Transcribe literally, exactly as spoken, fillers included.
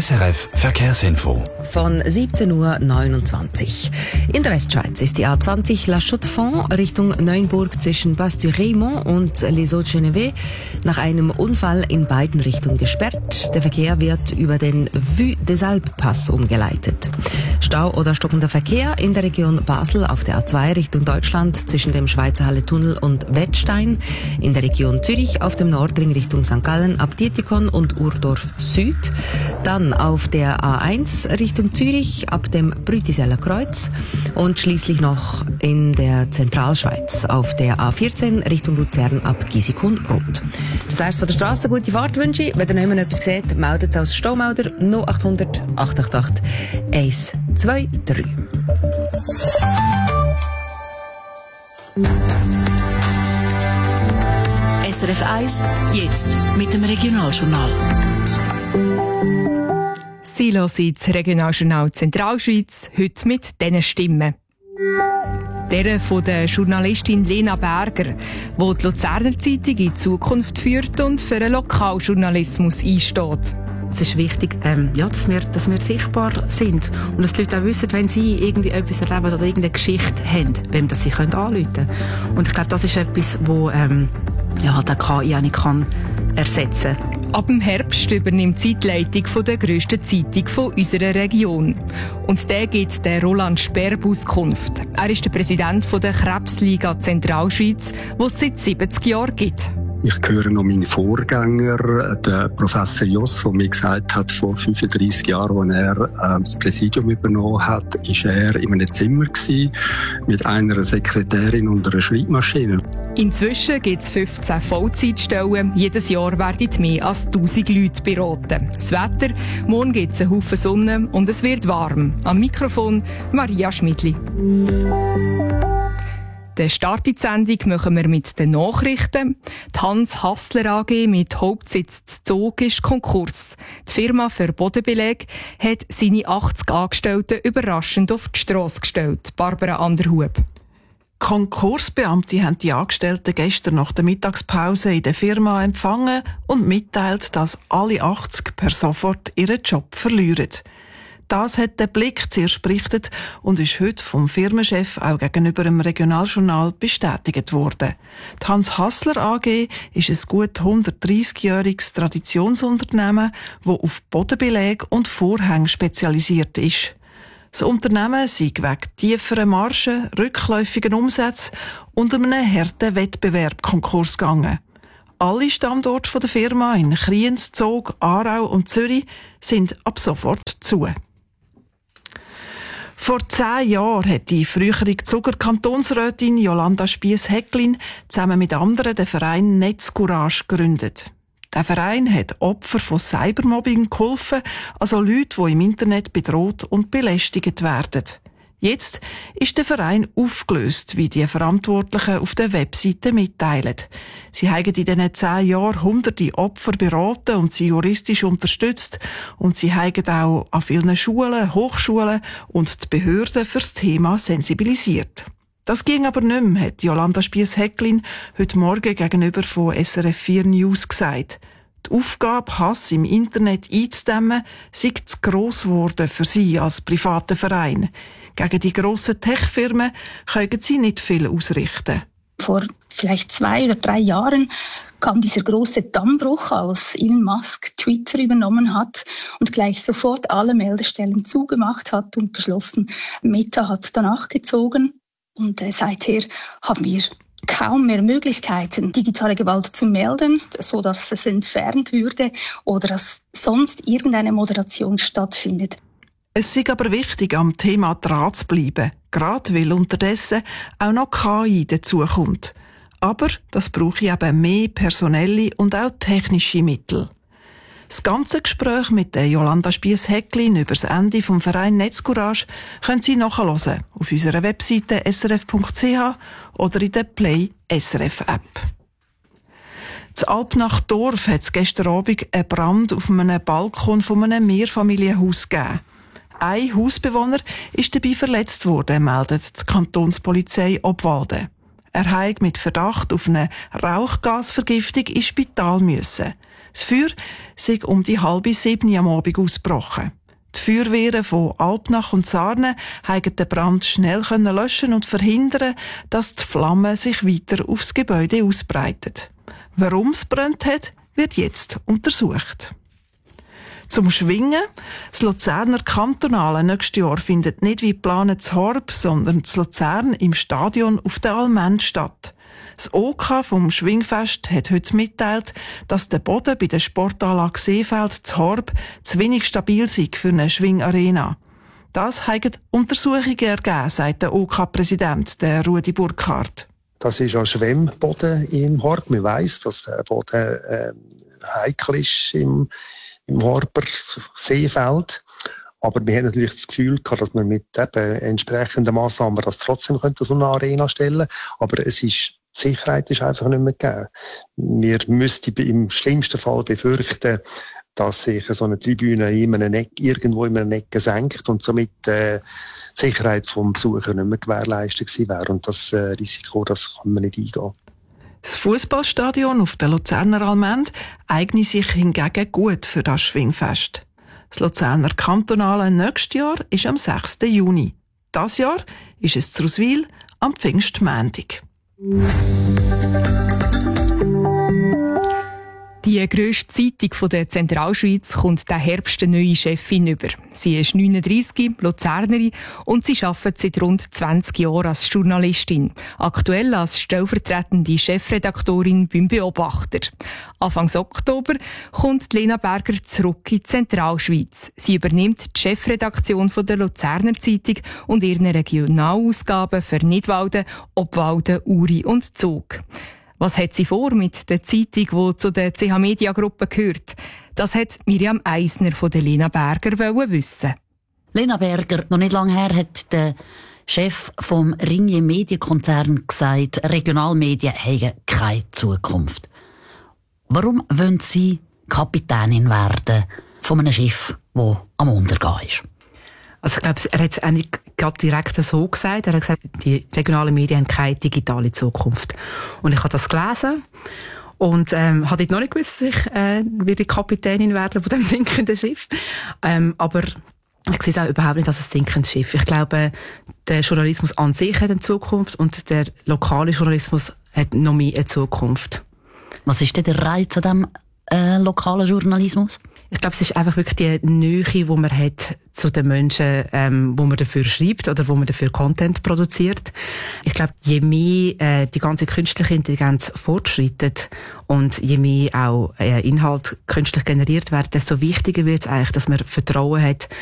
S R F Verkehrsinfo. Von siebzehn Uhr neunundzwanzig. In der Westschweiz ist die A zwanzig La Chaux-de-Fonds Richtung Neuenburg zwischen Bas-du-Raymond und Les Hauts-de-Genève nach einem Unfall in beiden Richtungen gesperrt. Der Verkehr wird über den Vue des Alpes-Pass umgeleitet. Stau oder stockender Verkehr in der Region Basel auf der A zwei Richtung Deutschland zwischen dem Schweizer Halle-Tunnel und Wettstein. In der Region Zürich auf dem Nordring Richtung Sankt Gallen ab Dietikon und Urdorf Süd. Dann auf der A eins Richtung Zürich ab dem Brütiseller Kreuz und schließlich noch in der Zentralschweiz auf der A vierzehn Richtung Luzern ab Gisikon-Rot. Das heisst, von der Straße gute Fahrt wünsche ich. Wenn ihr noch etwas seht, meldet es als Staumelder null acht hundert, acht acht acht, eins zwei drei. S R F eins, jetzt mit dem Regionaljournal. Sie hören das Regionaljournal Zentralschweiz, heute mit diesen Stimmen. Der von der Journalistin Lena Berger, die die Luzerner Zeitung in Zukunft führt und für einen Lokaljournalismus einsteht. Es ist wichtig, ähm, ja, dass, wir, dass wir sichtbar sind und dass die Leute auch wissen, wenn sie irgendwie etwas erleben oder irgendeine Geschichte haben, wem das sie können anrufen können. Und ich glaube, das ist etwas, wo ähm, ja, halt auch K I auch nicht kann ersetzen kann. Ab dem Herbst übernimmt sie die Leitung von der grössten Zeitung von unserer Region. Und der gibt der Roland Sperb Auskunft. Er ist der Präsident von der Krebsliga Zentralschweiz, die es seit siebzig Jahren gibt. Ich höre noch meinen Vorgänger, der Professor Joss, der mir gesagt hat, vor fünfunddreissig Jahren, als er äh, das Präsidium übernommen hat, ist er in einem Zimmer gewesen, mit einer Sekretärin und einer Schreibmaschine. Inzwischen gibt es fünfzehn Vollzeitstellen. Jedes Jahr werden mehr als tausend Leute beraten. Das Wetter, morgen gibt es einen Haufen Sonne und es wird warm. Am Mikrofon Maria Schmidli. Den Start in die Sendung machen wir mit den Nachrichten. Die Hans Hassler A G mit Hauptsitz zu Zug ist Konkurs. Die Firma für Bodenbeleg hat seine achtzig Angestellten überraschend auf die Strasse gestellt. Barbara Anderhub. Konkursbeamte haben die Angestellten gestern nach der Mittagspause in der Firma empfangen und mitteilt, dass alle achtzig per sofort ihren Job verlieren. Das hat der Blick zuerst berichtet und ist heute vom Firmenchef auch gegenüber dem Regionaljournal bestätigt worden. Die Hans Hassler A G ist ein gut hundertdreißigjähriges Traditionsunternehmen, das auf Bodenbeleg und Vorhänge spezialisiert ist. Das Unternehmen sei wegen tieferen Margen, rückläufigen Umsätzen und einem harten Wettbewerb Konkurs gegangen. Alle Standorte der Firma in Kriens, Zug, Aarau und Zürich sind ab sofort zu. Vor zehn Jahren hat die frühere Zuger Kantonsrätin Jolanda Spiess-Häcklin zusammen mit anderen den Verein Netzcourage gegründet. Der Verein hat Opfer von Cybermobbing geholfen, also Leute, die im Internet bedroht und belästigt werden. Jetzt ist der Verein aufgelöst, wie die Verantwortlichen auf der Webseite mitteilen. Sie haben in diesen zehn Jahren hunderte Opfer beraten und sie juristisch unterstützt. Und sie haben auch an vielen Schulen, Hochschulen und die Behörden für das Thema sensibilisiert. Das ging aber nicht mehr, hat Jolanda Spiess-Häcklin heute Morgen gegenüber von S R F vier News gesagt. Die Aufgabe, Hass im Internet einzudämmen, sei zu gross geworden für sie als privater Verein. Gegen die grossen Tech-Firmen können sie nicht viel ausrichten. Vor vielleicht zwei oder drei Jahren kam dieser große Dammbruch, als Elon Musk Twitter übernommen hat und gleich sofort alle Meldestellen zugemacht hat und beschlossen, Meta hat danach gezogen. Und äh, seither haben wir kaum mehr Möglichkeiten, digitale Gewalt zu melden, so dass es entfernt würde oder dass sonst irgendeine Moderation stattfindet. Es ist aber wichtig, am Thema dran zu bleiben, gerade weil unterdessen auch noch K I dazukommt. Aber das brauche ich eben mehr personelle und auch technische Mittel. Das ganze Gespräch mit der Jolanda Spiess-Häcklin über das Ende vom Verein Netzcourage können Sie nachhören auf unserer Webseite s r f punkt c h oder in der Play S R F App. In Alpnachdorf hat es gestern Abend einen Brand auf einem Balkon von einem Mehrfamilienhaus gegeben. Ein Hausbewohner ist dabei verletzt worden, meldet die Kantonspolizei Obwalden. Er hat mit Verdacht auf eine Rauchgasvergiftung ins Spital müssen. Das Feuer sei um die halbe sieben am Abend ausgebrochen. Die Feuerwehren von Alpnach und Sarne haben den Brand schnell löschen und verhindern, dass die Flamme sich weiter aufs Gebäude ausbreitet. Warum es brennt hat, wird jetzt untersucht. Zum Schwingen. Das Luzerner Kantonale nächstes Jahr findet nicht wie geplant in Horb, sondern in Luzern im Stadion auf der Allmend statt. Das O K vom Schwingfest hat heute mitteilt, dass der Boden bei der Sportanlage Seefeld zu Horb zu wenig stabil sei für eine Schwingarena. Das haben Untersuchungen ergeben, sagt der O K-Präsident, der Rudi Burkhardt. Das ist ein Schwemmboden im Horb. Man weiss, dass der Boden äh, heikel ist im, im Horber Seefeld. Aber wir haben natürlich das Gefühl gehabt, dass wir mit eben entsprechenden Massnahmen das trotzdem könnte so eine Arena stellen. Aber es ist, die Sicherheit ist einfach nicht mehr gegeben. Wir müssten im schlimmsten Fall befürchten, dass sich so eine Tribüne in einer Ecke, irgendwo in einer Ecke senkt und somit äh, die Sicherheit vom Besucher nicht mehr gewährleistet gewesen wäre. Und das äh, Risiko, das kann man nicht eingehen. Das Fußballstadion auf der Luzerner Allmend eignet sich hingegen gut für das Schwingfest. Das Luzerner Kantonale nächstes Jahr ist am sechsten Juni. Das Jahr ist es zu Roswil am Pfingstmontag. Die grösste Zeitung der Zentralschweiz kommt diesen Herbst eine neue Chefin über. Sie ist neununddreissig, Luzernerin und sie arbeitet seit rund zwanzig Jahren als Journalistin. Aktuell als stellvertretende Chefredaktorin beim Beobachter. Anfang Oktober kommt Lena Berger zurück in die Zentralschweiz. Sie übernimmt die Chefredaktion der Luzerner Zeitung und ihre Regionalausgaben für Nidwalden, Obwalden, Uri und Zug. Was hat sie vor mit der Zeitung, die zu der C H-Media-Gruppe gehört? Das hat Miriam Eisner von der Lena Berger wissen. Lena Berger, noch nicht lange her, hat der Chef vom Ringier Medienkonzern gesagt, Regionalmedien haben keine Zukunft. Warum wollen Sie Kapitänin werden von einem Schiff, das am Untergehen ist? Also ich glaube, er hat es eigentlich gerade direkt so gesagt. Er hat gesagt, die regionalen Medien haben keine digitale Zukunft. Und ich habe das gelesen und ähm, habe noch nicht gewusst, dass ich äh, die Kapitänin werden von diesem sinkenden Schiff. Ähm, aber ich sehe es auch überhaupt nicht als ein sinkendes Schiff. Ich glaube, der Journalismus an sich hat eine Zukunft und der lokale Journalismus hat noch mehr eine Zukunft. Was ist denn der Reiz an diesem äh, lokalen Journalismus? Ich glaube, es ist einfach wirklich die Nähe, die man hat zu den Menschen, ähm, wo man dafür schreibt oder wo man dafür Content produziert. Ich glaube, je mehr äh, die ganze künstliche Intelligenz fortschreitet und je mehr auch äh, Inhalt künstlich generiert wird, desto wichtiger wird es eigentlich, dass man Vertrauen hat